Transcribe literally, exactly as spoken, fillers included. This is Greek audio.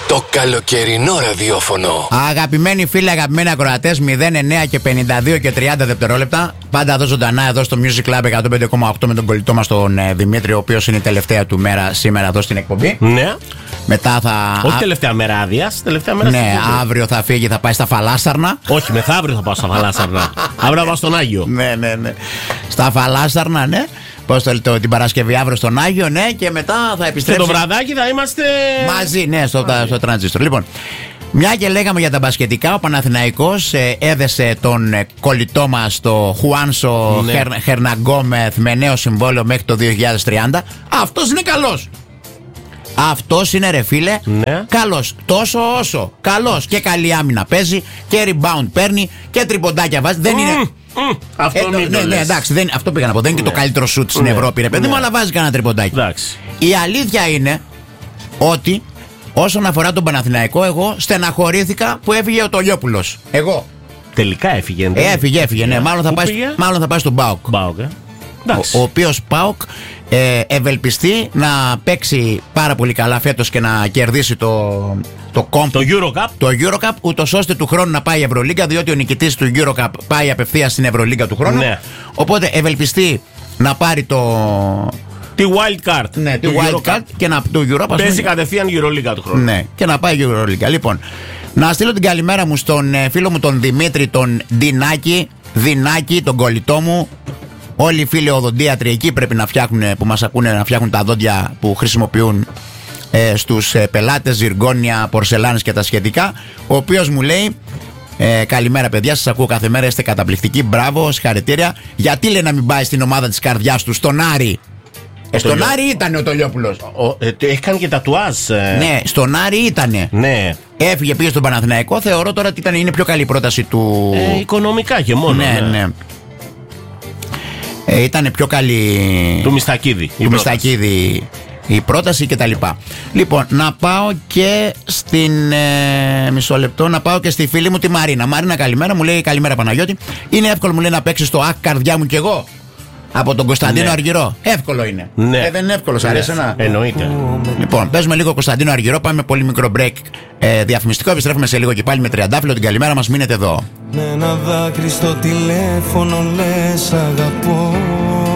Το καλοκαιρινό ραδιόφωνο. Αγαπημένοι φίλοι, αγαπημένοι ακροατές, μηδέν εννέα και πενήντα δύο και τριάντα δευτερόλεπτα. Πάντα εδώ ζωντανά, εδώ στο Music Club εκατόν πέντε κόμμα οκτώ με τον κολλητό μας τον ε, Δημήτρη, ο οποίος είναι η τελευταία του μέρα σήμερα εδώ στην εκπομπή. Ναι. Μετά θα. Όχι τελευταία μέρα άδεια, τελευταία μέρα. Ναι, αύριο θα φύγει, θα πάει στα Φαλάσσαρνα. Όχι, μεθαύριο θα πάω στα Φαλάσσαρνα. Αύριο θα πάω στον Άγιο. Ναι, ναι, ναι. Στα Φαλάσσαρνα, ναι. Πώς το, το, την Παρασκευή αύριο στον Άγιο, ναι, και μετά θα επιστρέψει. Και το βραδάκι θα είμαστε μαζί, ναι, στο, στο τρανζίστορ. Λοιπόν, μια και λέγαμε για τα μπασκετικά, ο Παναθηναϊκός ε, έδεσε τον ε, κολλητό μας, το Χουάνσο ναι. Χερ, Χερναγκόμεθ, με νέο συμβόλαιο μέχρι το δύο χιλιάδες τριάντα. Αυτός είναι καλός. Αυτός είναι, ρε φίλε, ναι. καλός. Τόσο όσο. Καλός. Και καλή άμυνα παίζει και rebound παίρνει και τριποντάκια βάζει. Δεν mm. είναι. Mm, αυτό ε, ναι, ναι, εντάξει, δεν, αυτό πήγα να πω. Δεν είναι ναι. και το καλύτερο σουτ στην ναι. Ευρώπη, ρε παιδί μου, ναι. αλλά βάζει κανένα τριποντάκι. Εντάξει. Η αλήθεια είναι ότι όσον αφορά τον Παναθηναϊκό, εγώ στεναχωρήθηκα που έφυγε ο Τολιόπουλος. Εγώ. Τελικά έφυγε. Ε, έφυγε, έφυγε. Ναι. Μάλλον, θα πάει, μάλλον θα πάει στον ΠΑΟΚ. ΠΑΟΚ, ε. Ο, ο οποίος ΠΑΟΚ ε, ευελπιστεί να παίξει πάρα πολύ καλά φέτος και να κερδίσει το, το, comp, το EuroCup, το EuroCup, ούτως ώστε του χρόνου να πάει η Ευρωλίγκα, διότι ο νικητής του EuroCup πάει απευθείας στην Ευρωλίγκα του χρόνου. Ναι. Οπότε ευελπιστεί να πάρει το. Τη wild card. Ναι, τη wild card και να το Europa. Παίζει κατευθείαν Euroliga του χρόνου. Ναι, και να πάει η Euroliga. Λοιπόν, να στείλω την καλημέρα μου στον φίλο μου τον Δημήτρη, τον Δινάκη, Δινάκη, τον κολλητό μου. Όλοι οι φίλοι οδοντίατροι εκεί πρέπει να φτιάχνουν, που μας ακούνε, να φτιάχνουν τα δόντια που χρησιμοποιούν ε, στους ε, πελάτες, ζυργόνια, πορσελάνες και τα σχετικά. Ο οποίος μου λέει ε, καλημέρα παιδιά, σας ακούω κάθε μέρα, είστε καταπληκτικοί, μπράβο, συγχαρητήρια. Γιατί λέει να μην πάει στην ομάδα της καρδιάς του, στον Άρη? Ε, στον Άρη ήταν ο Τολιόπουλος. Ε, έχει κάνει και τατουάζ. Ε. Ναι, στον Άρη ήτανε. Ναι. Έφυγε, πήγε στον Παναθηναϊκό. Θεωρώ τώρα ότι ήταν, είναι πιο καλή πρόταση του. Ε, οικονομικά και μόνο. Ναι, ναι. ναι. Ε, ήταν πιο καλή. Του Μιστακίδη. Του Μιστακίδη η πρόταση και τα λοιπά. Λοιπόν, να πάω και στην. Ε, μισό λεπτό, να πάω και στη φίλη μου τη Μαρίνα. Μαρίνα, καλημέρα, μου λέει καλημέρα Παναγιώτη. Είναι εύκολο, μου λέει, να παίξει το ΑΚ καρδιά μου κι εγώ. Από τον Κωνσταντίνο ναι. Αργυρό. Εύκολο είναι. Ναι. Ε, δεν είναι εύκολο, ναι. αρέσει να. Εννοείται. Λοιπόν, παίζουμε λίγο Κωνσταντίνο Αργυρό. Πάμε πολύ μικρό break ε, διαφημιστικό. Επιστρέφουμε σε λίγο και πάλι με Τριαντάφυλλο. Την καλημέρα μας, μείνετε εδώ. Με ένα δάκρυ στο τηλέφωνο λες αγαπώ.